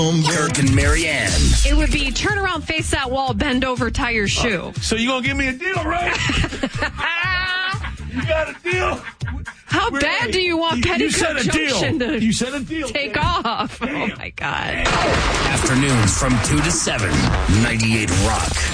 Kirk and Marianne. It would be turn around, face that wall, bend over, tie your shoe. So you gonna give me a deal, right? You got a deal? How bad do you want Petticoat Junction You said a deal. take off? Oh, my God. Afternoons from 2 to 7, 98 Rock.